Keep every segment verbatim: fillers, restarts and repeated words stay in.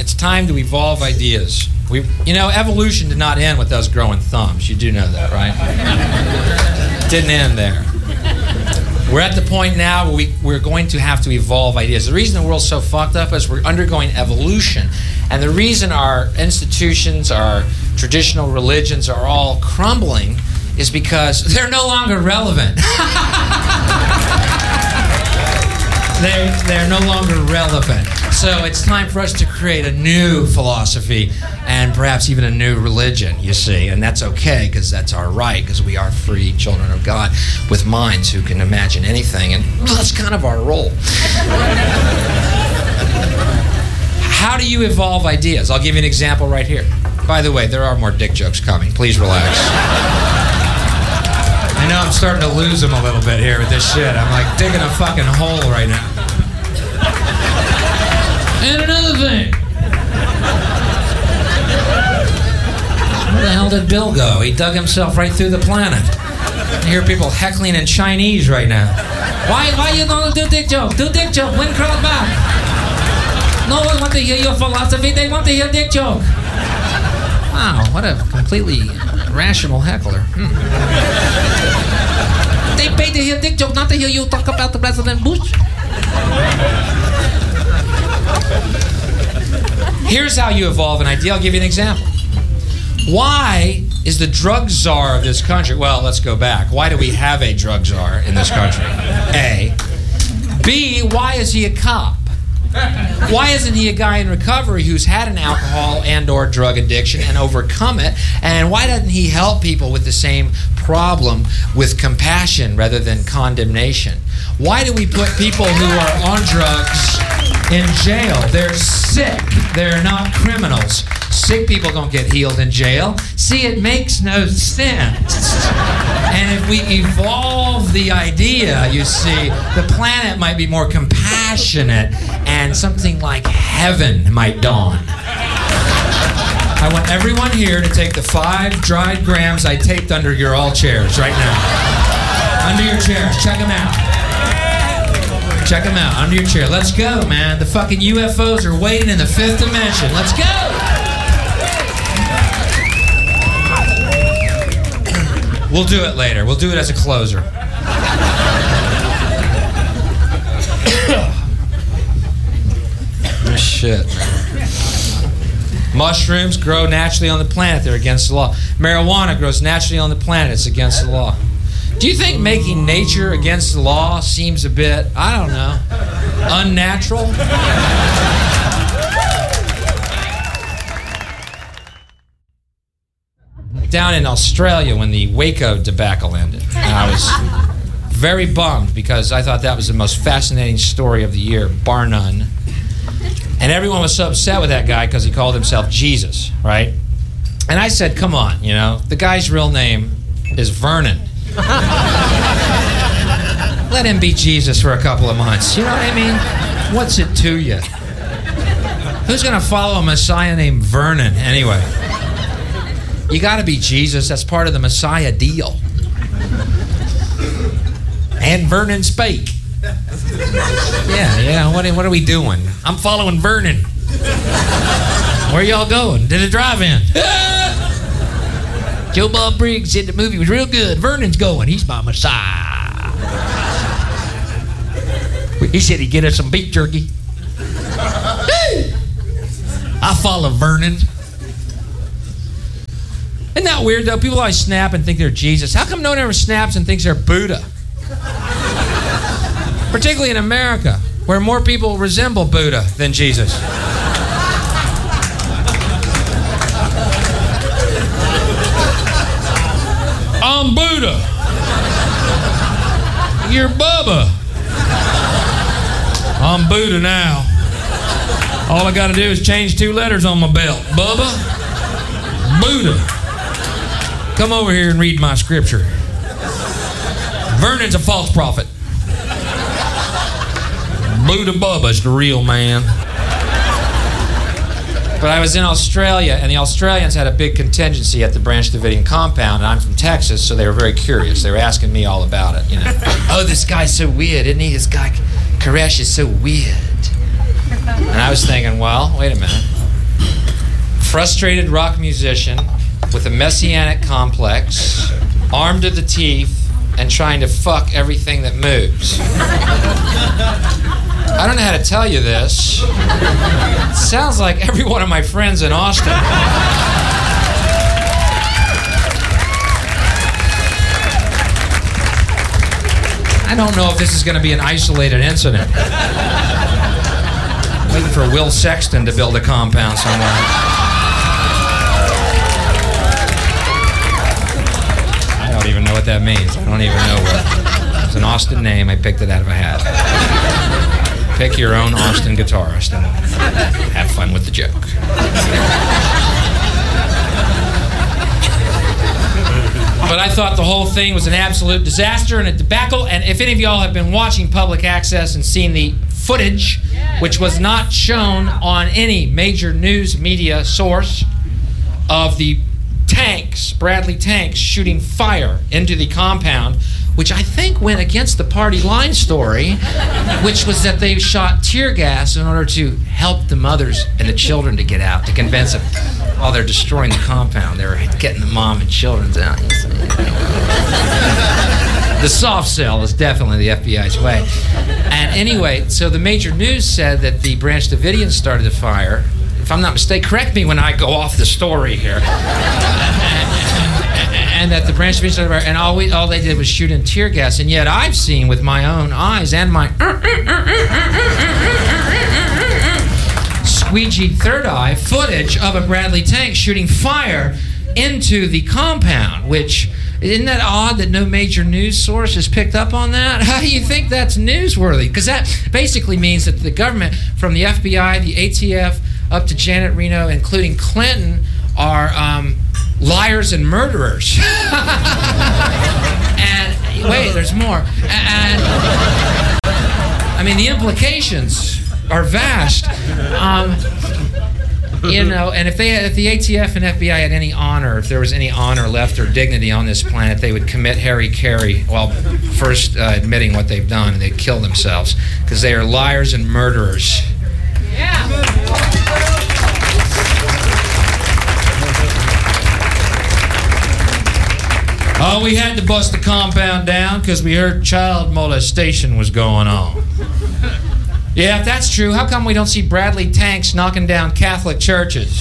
It's time to evolve ideas. We, you know, evolution did not end with us growing thumbs. You do know that, right? It didn't end there. We're at the point now where we, we're going to have to evolve ideas. The reason the world's so fucked up is we're undergoing evolution. And the reason our institutions, our traditional religions are all crumbling is because they're no longer relevant. they, they're no longer relevant. So it's time for us to create a new philosophy and perhaps even a new religion, you see. And that's okay, because that's our right, because we are free children of God with minds who can imagine anything. And that's kind of our role. How do you evolve ideas? I'll give you an example right here. By the way, there are more dick jokes coming. Please relax. I know I'm starting to lose them a little bit here with this shit. I'm like digging a fucking hole right now. And another thing. Where the hell did Bill go? He dug himself right through the planet. I hear people heckling in Chinese right now. Why why you don't do dick joke? Do dick joke. Win crowd back. No one wants to hear your philosophy. They want to hear dick joke. Wow, what a completely rational heckler. Hmm. They pay to hear dick joke, not to hear you talk about the President Bush. Here's how you evolve an idea. I'll give you an example. Why is the drug czar of this country? Well, let's go back. Why do we have a drug czar in this country? A. B. Why is he a cop? Why isn't he a guy in recovery who's had an alcohol and or drug addiction and overcome it? And why doesn't he help people with the same problem with compassion rather than condemnation? Why do we put people who are on drugs in jail? They're sick. They're not criminals. Sick people don't get healed in jail. See, it makes no sense. And if we evolve the idea, you see, the planet might be more compassionate and something like heaven might dawn. I want everyone here to take the five dried grams I taped under your all chairs right now. Under your chairs. Check them out. Check them out. Under your chair. Let's go, man. The fucking U F Os are waiting in the fifth dimension. Let's go. We'll do it later. We'll do it as a closer. Oh, shit. Mushrooms grow naturally on the planet. They're against the law. Marijuana grows naturally on the planet. It's against the law. Do you think making nature against the law seems a bit, I don't know, unnatural? Down in Australia when the Waco debacle ended. And I was very bummed because I thought that was the most fascinating story of the year, bar none. And everyone was so upset with that guy because he called himself Jesus, right? And I said, come on, you know, the guy's real name is Vernon. Let him be Jesus for a couple of months. You know what I mean? What's it to you? Who's going to follow a Messiah named Vernon anyway? You got to be Jesus. That's part of the Messiah deal. And Vernon spake. Yeah, yeah. What, what are we doing? I'm following Vernon. Where y'all going? To the drive-in. Joe Bob Briggs said the movie was real good. Vernon's going. He's my Messiah. He said he'd get us some beef jerky. I follow Vernon. Isn't that weird, though? People always snap and think they're Jesus. How come no one ever snaps and thinks they're Buddha? Particularly in America, where more people resemble Buddha than Jesus. I'm Buddha. You're Bubba. I'm Buddha now. All I got to do is change two letters on my belt. Bubba, Buddha. Come over here and read my scripture. Vernon's a false prophet. Buddha Bubba's the real man. But I was in Australia, and the Australians had a big contingency at the Branch Davidian compound, and I'm from Texas, so they were very curious. They were asking me all about it, you know. Oh, this guy's so weird, isn't he? This guy, Koresh, is so weird. And I was thinking, well, wait a minute. frustrated rock musician with a messianic complex, armed to the teeth, and trying to fuck everything that moves. I don't know how to tell you this. It sounds like every one of my friends in Austin. I don't know if this is going to be an isolated incident. I'm waiting for Will Sexton to build a compound somewhere. I don't even know what that means. I don't even know what. It's an Austin name. I picked it out of a hat. Pick your own Austin guitarist and have fun with the joke. But I thought the whole thing was an absolute disaster and a debacle. And if any of y'all have been watching public access and seen the footage, which was not shown on any major news media source, of the tanks, Bradley tanks, shooting fire into the compound, which I think went against the party line story, which was that they shot tear gas in order to help the mothers and the children to get out, to convince them while they're destroying the compound. They were getting the mom and children out. The soft sell is definitely the F B I's way. And anyway, so the major news said that the Branch Davidians started the fire. If I'm not mistaken, correct me when I go off the story here. And that the Branch Davidians started the fire, and all, we, all they did was shoot in tear gas. And yet I've seen with my own eyes and my squeegee third eye footage of a Bradley tank shooting fire into the compound, which, isn't that odd that no major news source has picked up on that? How do you think that's newsworthy? Because that basically means that the government, from the F B I, the A T F, up to Janet Reno, including Clinton, are um, liars and murderers. And wait, there's more. And I mean, the implications are vast. Um, you know, and if they, had, if the A T F and F B I had any honor, if there was any honor left or dignity on this planet, they would commit Harry Carey while first uh, admitting what they've done, and they'd kill themselves because they are liars and murderers. Yeah. Oh, we had to bust the compound down because we heard child molestation was going on. Yeah, if that's true, how come we don't see Bradley tanks knocking down Catholic churches?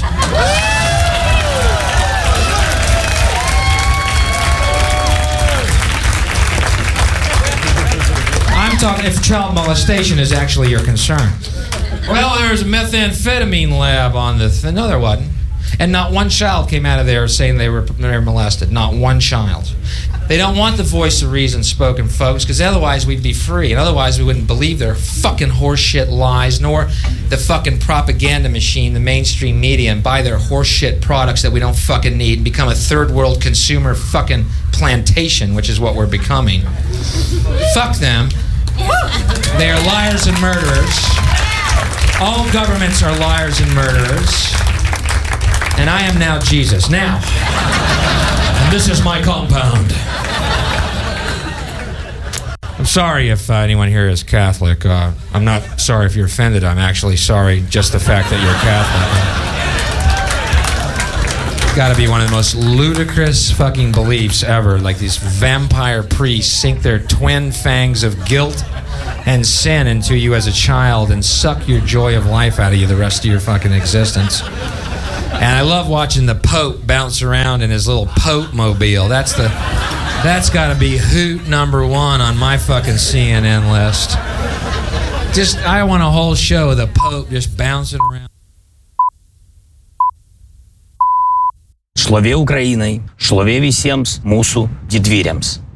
I'm talking if child molestation is actually your concern. Well, there's a methamphetamine lab on the th- no, there wasn't. And not one child came out of there saying they were, they were molested. Not one child. They don't want the voice of reason spoken, folks, because otherwise we'd be free, and otherwise we wouldn't believe their fucking horseshit lies, nor the fucking propaganda machine, the mainstream media, and buy their horseshit products that we don't fucking need and become a third world consumer fucking plantation, which is what we're becoming. Fuck them. They are liars and murderers. All governments are liars and murderers. And I am now Jesus. Now, and this is my compound. I'm sorry if uh, anyone here is Catholic. Uh, I'm not sorry if you're offended. I'm actually sorry just the fact that you're Catholic. It's got to be one of the most ludicrous fucking beliefs ever. Like these vampire priests sink their twin fangs of guilt and sin into you as a child and suck your joy of life out of you the rest of your fucking existence. And I love watching the Pope bounce around in his little Pope mobile. That's the, that's got to be hoot number one on my fucking C N N list. Just, I want a whole show of the Pope just bouncing around. Слове Україной, слове Вісемс, мусу, дідвірямс.